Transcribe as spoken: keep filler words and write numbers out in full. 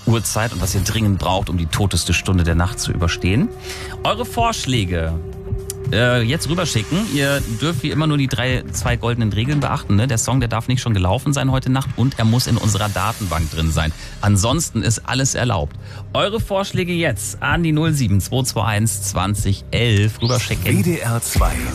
Uhrzeit und was ihr dringend braucht, um die toteste Stunde der Nacht zu überstehen. Eure Vorschläge äh, jetzt rüberschicken. Ihr dürft wie immer nur die drei, zwei goldenen Regeln beachten. Ne? Der Song, der darf nicht schon gelaufen sein heute Nacht und er muss in unserer Datenbank drin sein. Ansonsten ist alles erlaubt. Eure Vorschläge jetzt an die null sieben zwei zwei eins zwanzig elf rüberschicken. W D R zwei